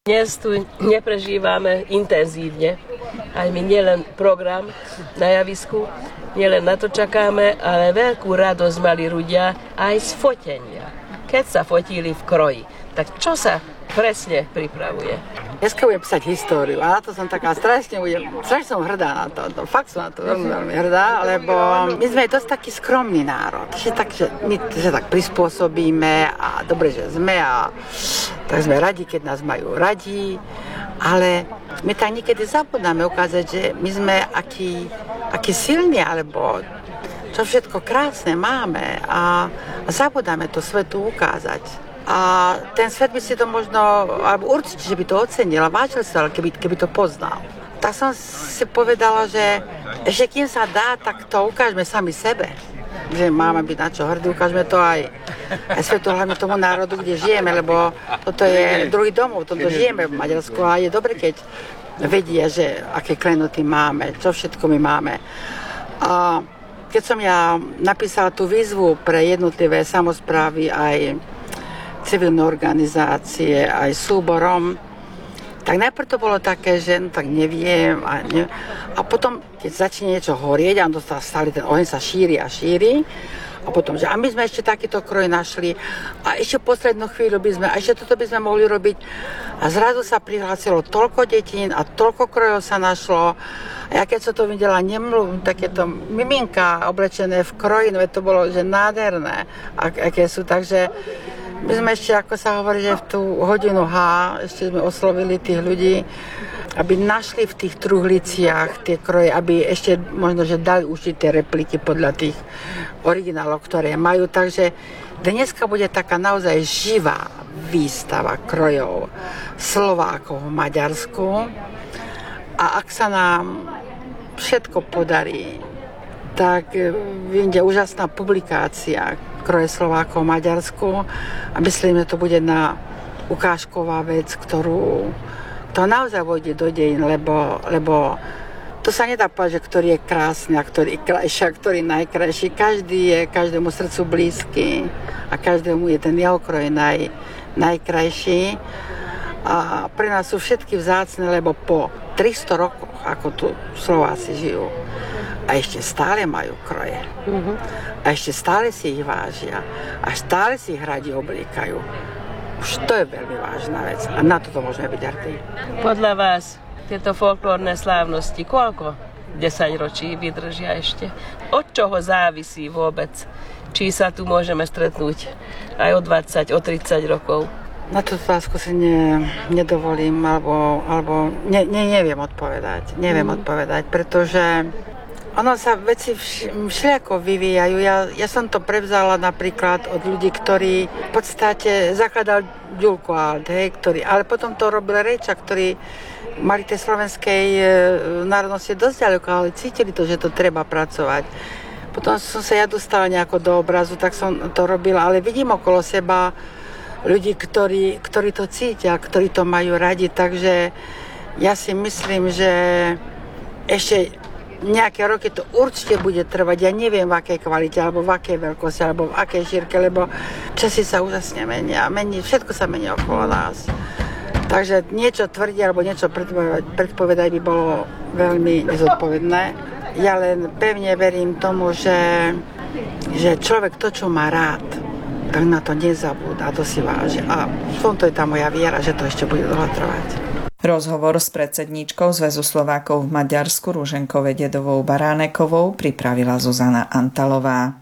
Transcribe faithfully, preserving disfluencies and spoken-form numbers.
Dnes tu neprežívame intenzívne. Aj my nielen program na javisku, nielen na to čakáme, ale veľkú radosť mali ľudia aj z fotenia. Keď sa fotili v kroji. Tak čo sa presne pripravuje? Dneska budem písať históriu a na to som taká strašne, budem, strašne som hrdá na to, to fakt som na to veľmi, veľmi hrdá, lebo my sme dosť taký skromný národ, že tak, že my sa tak prispôsobíme a dobre, že sme a tak sme radi, keď nás majú radi, ale my tak niekedy zabudáme ukázať, že my sme aký, aký silní, alebo čo všetko krásne máme a zabudáme to svetu ukázať. A ten svet by si to možno, alebo určite, že by to ocenil a vážil sa, keby, keby to poznal. Tak som si povedala, že ešte kým sa dá, tak to ukážeme sami sebe. Že máme byť na čo hrdí, ukážeme to aj, aj svetu, hlavne tomu národu, kde žijeme, lebo toto je druhý domov, toto žijeme v Maďarsku a je dobre, keď vedia, že aké klenoty máme, čo všetko my máme. A keď som ja napísala tú výzvu pre jednotlivé samosprávy aj civilné organizácie, aj súborom, tak najprv to bolo také, že no tak neviem a, ne, a potom, keď začne niečo horieť a on dostal stále, ten oheň sa šíri a šíri a potom, že a my sme ešte takýto kroj našli a ešte poslednú chvíľu by sme, a ešte toto by sme mohli robiť a zrazu sa prihlásilo toľko detín a toľko krojov sa našlo a ja keď som to videla, nemluvím, takéto miminka oblečené v kroji, no to bolo, že nádherné, ak, aké sú, takže my sme ešte, ako sa hovorí, že v tú hodinu H ešte sme oslovili tých ľudí, aby našli v tých truhliciach tie kroje, aby ešte možno, že dali určité repliky podľa tých originálov, ktoré majú. Takže dneska bude taká naozaj živá výstava krojov Slovákov v Maďarsku. A ak sa nám všetko podarí, tak vyjde úžasná publikácia kroje Slovákov v Maďarsku a myslím, že to bude na ukážková vec, ktorú to naozaj vôjde do dejín, lebo, lebo to sa nedá povedať, že ktorý je krásny a ktorý je krajší a ktorý je najkrajší. Každý je každému srdcu blízky a každému je ten jeho kroj naj, najkrajší. A pre nás sú všetky vzácne, lebo po tristo rokoch, ako tu Slováci žijú, a ešte stále majú kroje. Uh-huh. A ešte stále si ich vážia. A stále si ich radi obliekajú. Už to je veľmi vážna vec. A na toto môžeme byť hrdí. Podľa vás tieto folklórne slávnosti koľko desaťročí vydržia ešte? Od čoho závisí vôbec? Či sa tu môžeme stretnúť aj o dvadsať, o tridsať rokov? Na tú otázku si ne, nedovolím, alebo, alebo ne, ne, neviem odpovedať. Neviem mm. odpovedať, pretože ono sa veci všelijako vyvíjajú. Ja, ja som to prevzala napríklad od ľudí, ktorí v podstate zakladal Ďulko Alt, hej, ktorý, ale potom to robil Rejča, ktorí mali tej slovenskej e, národnosti dosť ďaleko, ale cítili to, že to treba pracovať. Potom som sa ja dostala nejako do obrazu, tak som to robila, ale vidím okolo seba ľudí, ktorí, ktorí to cítia, ktorí to majú radi, takže ja si myslím, že ešte nejaké roky to určite bude trvať. Ja neviem, v akej kvalite, alebo v akej veľkosti, alebo v akej šírke, lebo časy sa úžasne menia. Mení, všetko sa mení okolo nás. Takže niečo tvrdiť, alebo niečo predpovedať, predpovedať by bolo veľmi nezodpovedné. Ja len pevne verím tomu, že, že človek to, čo má rád, tak na to nezabúda, to si váži. A v tomto je tá moja viera, že to ešte bude dlho trvať. Rozhovor s predsedníčkou Zväzu Slovákov v Maďarsku Ruženkou Dedovou Baránekovou pripravila Zuzana Antalová.